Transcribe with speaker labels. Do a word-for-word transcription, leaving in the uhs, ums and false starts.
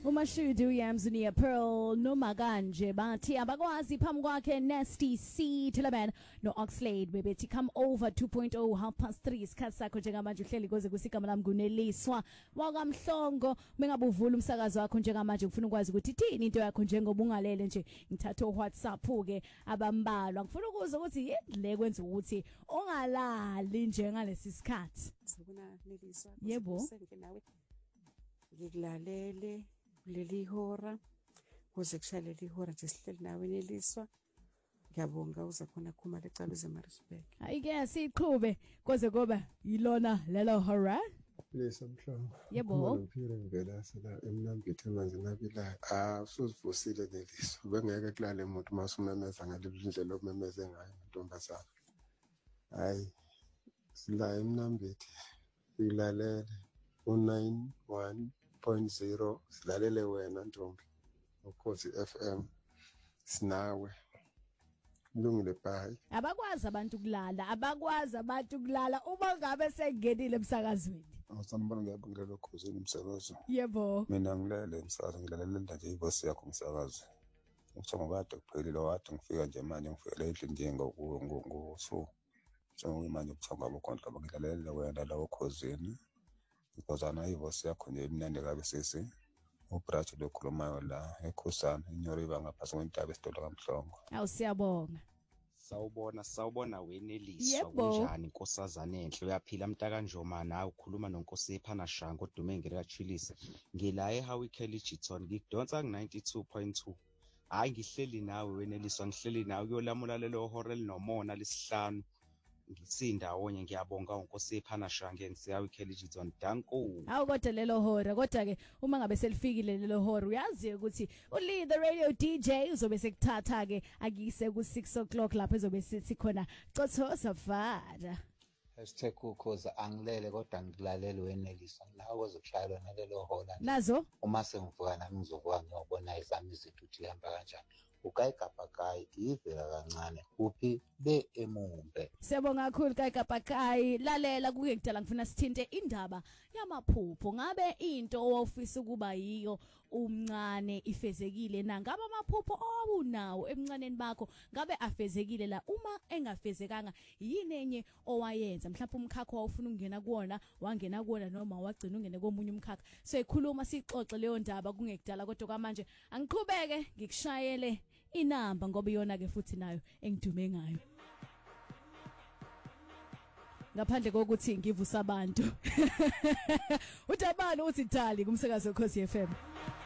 Speaker 1: uMashudu Yamzunia Pearl noma kanje bathi abakwazi phambi kwakhe Nasty C Tillaman no Oxlade bebethi come over two point oh half past three isikhathi sakho njengamanje uhleli koze kusigama lami kuneliswa wakamhlongo mengabe uvula umsakazo wakho njengamanje ufuna ukwazi ukuthi ithini into yakho njengoba ungalele nje ngithatha uWhatsApp ke abambalwa ngifuna ukuzwa ukuthi le kwenza ukuthi ungalali njengalesi sikhathi
Speaker 2: sibona neliswa
Speaker 1: yebo
Speaker 2: senke nawe ngikulalele kuleli hora kuze kushalele ihora nje sihleli nawe neliswa ngiyabonga uza khona khuma lecala zeMaritzburg
Speaker 1: ayike siqhube koze koba yilona lelo hora
Speaker 3: lesa mhlongo
Speaker 1: yebo
Speaker 3: ngiphere ngivela sala emnambithe manje nabila ah usuzivusile neliswa bengeke kulale umuntu masumemeza ngalendlela okumemeze ngayo ntombazana hayi sila emnambithe silalele u nine one point zero silalele wena Ntombi ukhosi F M sinawe Lungile bye
Speaker 1: abakwazi abantu kulala abakwazi abantu kulala uma ngabe sengenile emsakazweni
Speaker 4: awusanibona ngiyabongela lokhozi umsakazo
Speaker 1: yebo
Speaker 4: mina ngilele emsakazo ngilalela nje ibosi yakho umsakazo ngicela ngokade kuphelile wathi ngifika nje manje ngifika endlini nje ngoku so njengoba manje kuthamba abokontra bangilalela wena la okhosini ikozana ibosi yakho nje imnandi kabe sisi ubrathi lokhulumayo la ekhosana inyoro iba ngaphasi kwentaba esitolo kaMhlongo
Speaker 1: awusiyabonga
Speaker 5: sawubona sawubona weneliswa kunjani inkosazana enhle uyaphila mntaka Njomana ukhuluma nonkosi ephana Shango odume ngela Chilise ngila eHowie Kellyton ngidonsa ku ninety-two point two hayi ngihleli nawe weneliswa ngihleli nawe kuyolamula lelo hora linomona lesihlanu ngisindawonye ngiyabonga unkosi ephana Shange ngiseHowie Kellyton danko
Speaker 1: awu kodwa lelo hora kodwa ke uma ngabe selifikile lelo hora uyazi ukuthi uli the radio D J uzobe sekuthatha ke akise ku six o'clock lapho ezobe sithi khona Cotho Safada
Speaker 6: hashtag ukhoza angilele kodwa ngilalele weneliswa nawe ozokushayela nalelo hora
Speaker 1: nazo
Speaker 6: uma sengivuka nami ngizokuwa ngiyobona izami izinto ukuthi ihamba kanjani ukayigabhakayi ivela kancane kuphi le emumbe
Speaker 1: siyabonga kakhulu kayigabhakayi lalela kuke kudala ngifuna sithinte indaba yamaphupho ngabe into owufisa ukuba yiyo umncane ifezekile na ngabe amaphupho owunawo emncaneni bakho ngabe afezekile la uma engafezekanga yini enye owayenza mhlawumbe umkhakha owufuna ukungena kuona wangena kuona noma wagcina ungene komunye umkhakha so ikhuluma sixoxe leyo ndaba kungekudala kodwa kwamanje angiqhubeke ngikushayele inamba ngoba iyona ke futhi nayo engidume ngayo ngaphandle kokuthi ngivusa abantu uTabani uthi Dali kumsakazo Khosi F M